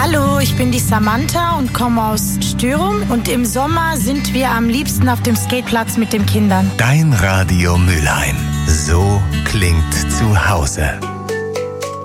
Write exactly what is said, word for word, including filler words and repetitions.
Hallo, ich bin die Samantha und komme aus Stürum. Und im Sommer sind wir am liebsten auf dem Skateplatz mit den Kindern. Dein Radio Mülheim. So klingt zu Hause.